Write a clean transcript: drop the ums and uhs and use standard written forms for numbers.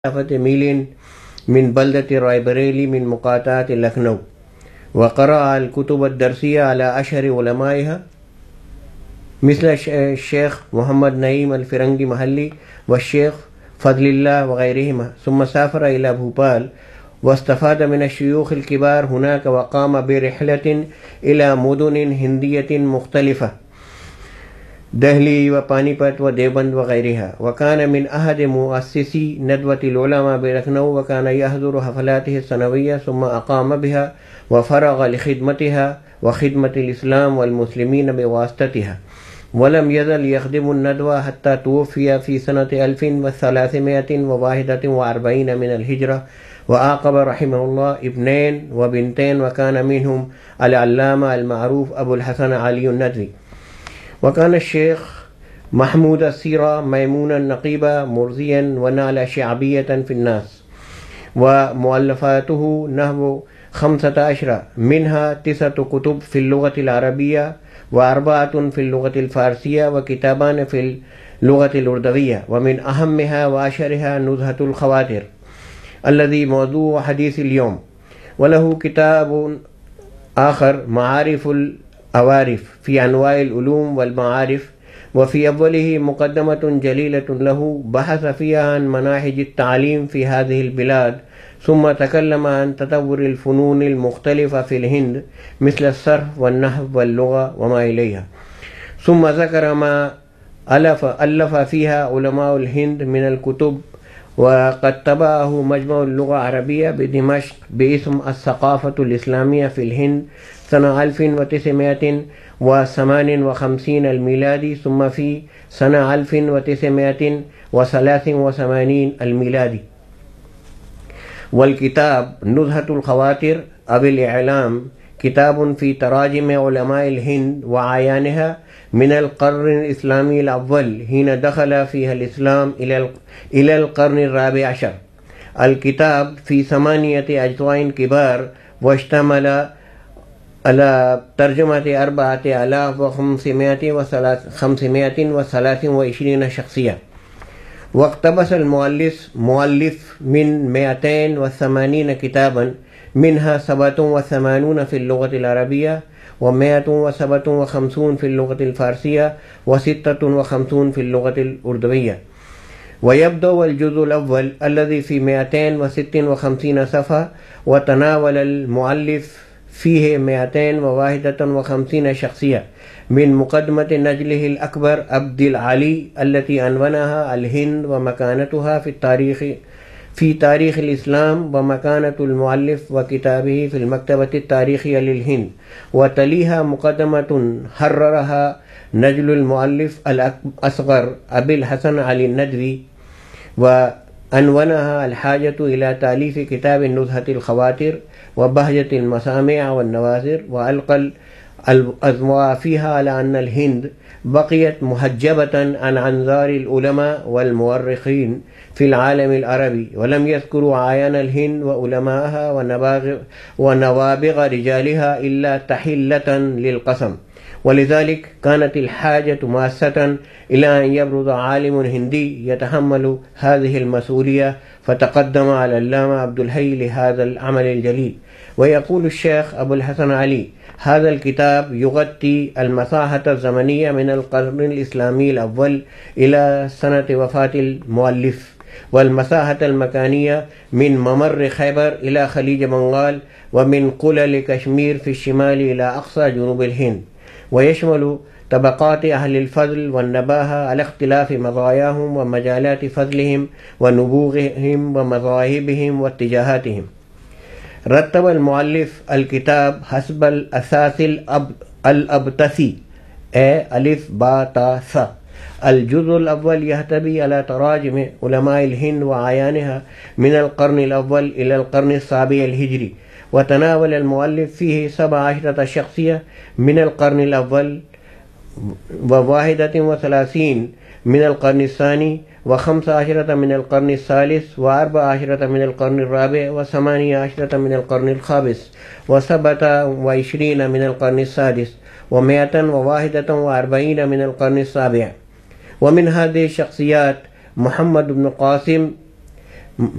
مسافة ميل من بلدة رايبريلي من مقاطعة لخنو، وقرأ الكتب الدرسية على أشهر علمائها مثل الشيخ محمد نعيم الفرنگي محلي والشيخ فضل الله وغيرهما، ثم سافر إلى भोपाल واستفاد من الشيوخ الكبار هناك، وقام برحلة إلى مدن هندية مختلفة دهلي وبانيपत وديوبند وغيرها، وكان من أحد مؤسسي ندوة العلماء بلخنو، وكان يحضر حفلاته السنوية، ثم أقام بها وفرغ لخدمتها وخدمة الإسلام والمسلمين بواسطتها، ولم يزل يخدم الندوة حتى توفي في سنة 1341 من الهجرة، وعاقب رحمه الله ابنين وبنتين، وكان منهم العلامة المعروف أبو الحسن علي الندوي. وكان الشيخ محمود السيرة ميمونا نقيبا مرضيا ونال شعبية في الناس، ومؤلفاته نحو 15، منها 9 كتب في اللغة العربية، و4 في اللغة الفارسية، وكتابان في اللغة الأردوية، ومن أهمها وأشهرها نزهة الخواطر الذي موضوع حديث اليوم. وله كتاب آخر معارف الأوارف في أنواع العلوم والمعارف، وفي أوله مقدمة جليلة له بحث فيها عن مناهج التعليم في هذه البلاد، ثم تكلم عن تطور الفنون المختلفة في الهند مثل الصرف والنحو واللغة وما إليها، ثم ذكر ما ألف فيها علماء الهند من الكتب، وقد طبعه مجمع اللغة العربية بدمشق باسم الثقافة الإسلامية في الهند سنة 1958 الميلادي، ثم في سنة 1983 الميلادي. والكتاب نزهة الخواطر أو الإعلام كتاب في تراجم علماء الهند وأعيانها من القرن الإسلامي الأول حين دخل فيها الإسلام إلى القرن الرابع عشر. الكتاب في 8 أجزاء كبار، واشتمل على ترجمة 4523 شخصية. واقتبس المؤلف من 280 كتابا، منها 87 في اللغة العربية، و157 في اللغة الفارسية، و56 في اللغة الأردوية. ويبدأ الجزء الأول الذي في 256 صفحة، وتناول المؤلف فيه 251 شخصية، من مقدمة نجله الأكبر عبد العلي التي عنونها الهند ومكانتها في تاريخ الإسلام، ومكانة المؤلف وكتابه في المكتبة التاريخية للهند، وتليها مقدمة حررها نجل المؤلف الأصغر أبي الحسن علي الندوي، وعنونها الحاجة إلى تأليف كتاب نزهة الخواطر وبهجة المسامع والنوازر، وألقى الأضواء فيها على أن الهند بقيت محجبة عن أنظار العلماء والمؤرخين في العالم العربي، ولم يذكروا أعيان الهند وعلماءها ونوابغ رجالها إلا تحلة للقسم، ولذلك كانت الحاجة ماسة إلى أن يبرز عالم هندي يتحمل هذه المسؤولية، فتقدم على العلامة عبد الحي لهذا العمل الجليل. ويقول الشيخ أبو الحسن علي: هذا الكتاب يغطي المساحة الزمنية من القرن الإسلامي الأول إلى سنة وفاة المؤلف، والمساحة المكانية من ممر خيبر إلى خليج بنغال، ومن قلل كشمير في الشمال إلى أقصى جنوب الهند، ويشمل طبقات أهل الفضل والنباهة على اختلاف مزاياهم ومجالات فضلهم ونبوغهم ومذاهبهم واتجاهاتهم. رتب المؤلف الكتاب حسب الأساس الأبتسي ألف باء تاء ث. الجزء الأول يحتوي على تراجم علماء الهند وأعيانها من القرن الأول إلى القرن السابع الهجري، وتناول المؤلف فيه 17 شخصية من القرن الأول، و31 من القرن الثاني، و15 من القرن الثالث، و14 من القرن الرابع، و18 من القرن الخامس، و27 من القرن السادس، و141 من القرن السابع. ومن هذه الشخصيات محمد بن قاسم